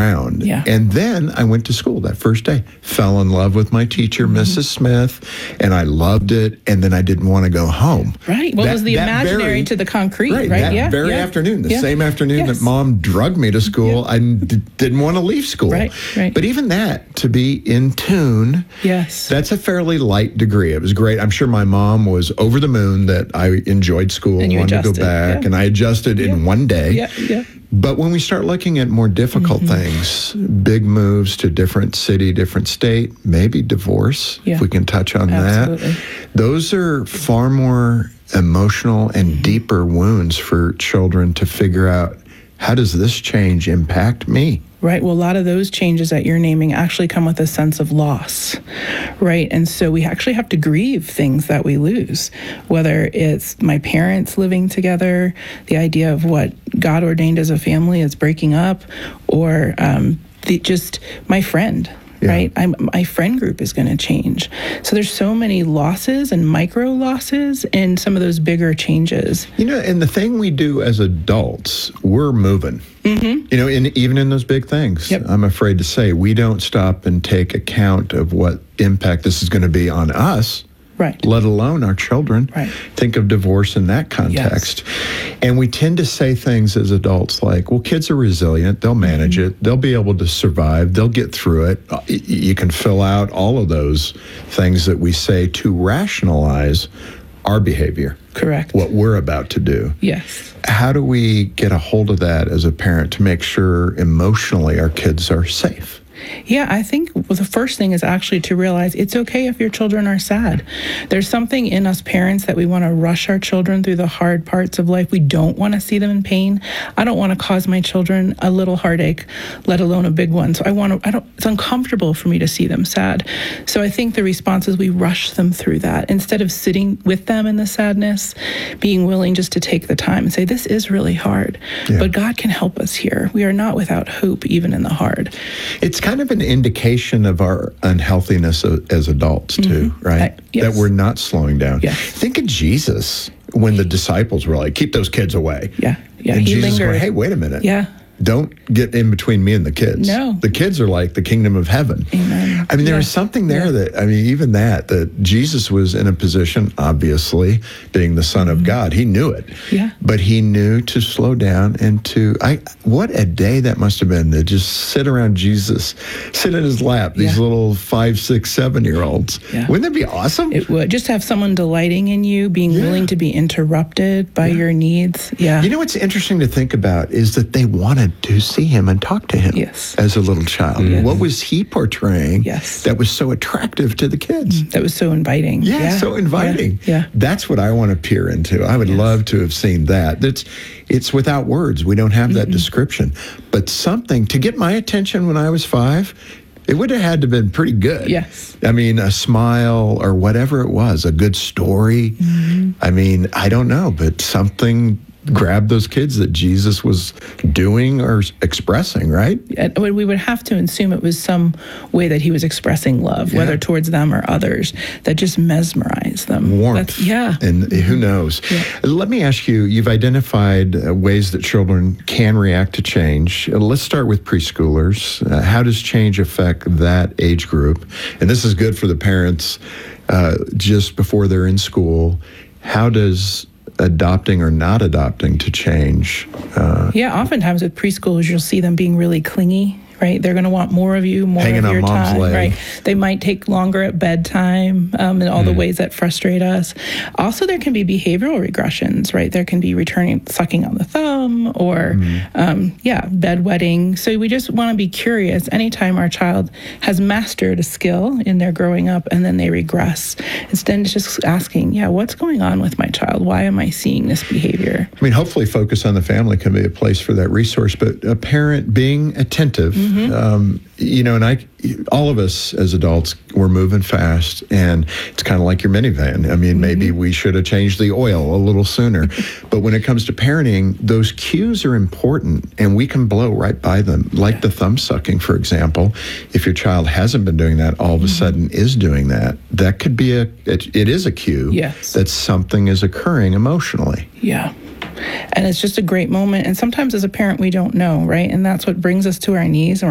around. Yeah. And then I went to school that first day, fell in love with my teacher, Mrs. Smith, and I loved it. And then I didn't want to go home. Right. What was the imaginary to the concrete, right? That very afternoon, the same afternoon that Mom drugged me to school, I didn't want to leave school. Right. But even that, to be in tune, that's a fairly light degree. It was great. I'm sure my mom was over the moon that I enjoyed school and wanted to go back, and I adjusted in one day. But when we start looking at more difficult things, big moves to different city, different state, maybe divorce, if we can touch on that, those are far more emotional and deeper wounds for children to figure out, how does this change impact me? Right. Well, a lot of those changes that you're naming actually come with a sense of loss, right? And so we actually have to grieve things that we lose, whether it's my parents living together, the idea of what God ordained as a family is breaking up, or just my friend. Right? My friend group is going to change. So there's so many losses and micro losses and some of those bigger changes. You know, and the thing we do as adults, we're moving. You know, even in those big things, I'm afraid to say, we don't stop and take account of what impact this is going to be on us. Let alone our children. Think of divorce in that context. And we tend to say things as adults like, well, kids are resilient. They'll manage it. They'll be able to survive. They'll get through it. You can fill out all of those things that we say to rationalize our behavior. What we're about to do. How do we get a hold of that as a parent to make sure emotionally our kids are safe? Yeah, I think the first thing is actually to realize it's okay if your children are sad. There's something in us parents that we want to rush our children through the hard parts of life. We don't want to see them in pain. I don't want to cause my children a little heartache, let alone a big one. So it's uncomfortable for me to see them sad. So I think the response is we rush them through that. Instead of sitting with them in the sadness, being willing just to take the time and say, this is really hard, but God can help us here. We are not without hope, even in the hard. It's kind of an indication of our unhealthiness as adults too, right? That we're not slowing down. Think of Jesus when the disciples were like, keep those kids away. And Jesus went, hey, wait a minute. Don't get in between me and the kids. The kids are like the kingdom of heaven. I mean, there was something there that, I mean, even that Jesus was in a position, obviously, being the Son of God. He knew it. But he knew to slow down and what a day that must have been to just sit around Jesus, sit in his lap, these little 5, 6, 7-year-olds. Wouldn't that be awesome? It would. Just have someone delighting in you, being willing to be interrupted by your needs. You know what's interesting to think about is that they wanted to see him and talk to him as a little child. What was he portraying that was so attractive to the kids? That was so inviting. So inviting. That's what I want to peer into. I would love to have seen that. It's without words. We don't have that description. But something to get my attention when I was 5, it would have had to have been pretty good. I mean, a smile or whatever it was, a good story. I mean, I don't know, but something grabbed those kids that Jesus was doing or expressing, right? We would have to assume it was some way that he was expressing love, whether towards them or others, that just mesmerized them. Warmth. And who knows? Let me ask you, you've identified ways that children can react to change. Let's start with preschoolers. How does change affect that age group? And this is good for the parents just before they're in school. How does adopting or not adopting to change? Oftentimes with preschoolers, you'll see them being really clingy. Right, they're going to want more of you, more hanging of your on mom's time. leg. Right, they might take longer at bedtime, and all the ways that frustrate us. Also, there can be behavioral regressions. Right, there can be sucking on the thumb, or bedwetting. So we just want to be curious. Anytime our child has mastered a skill in their growing up, and then they regress, instead of just asking, what's going on with my child? Why am I seeing this behavior? I mean, hopefully, Focus on the Family can be a place for that resource. But a parent being attentive. You know, and all of us as adults, we're moving fast, and it's kind of like your minivan. I mean, maybe we should have changed the oil a little sooner. But when it comes to parenting, those cues are important, and we can blow right by them. Like the thumb sucking, for example. If your child hasn't been doing that, all of a sudden is doing that, that could be it is a cue that something is occurring emotionally. And it's just a great moment. And sometimes as a parent, we don't know, right? And that's what brings us to our knees.